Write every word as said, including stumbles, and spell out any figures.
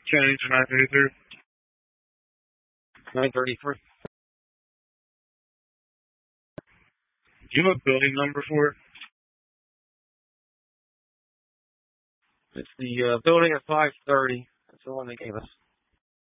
Change nine thirty-three. nine thirty-three. Do you have a building number for it? It's the uh, building at five thirty. That's the one they gave us.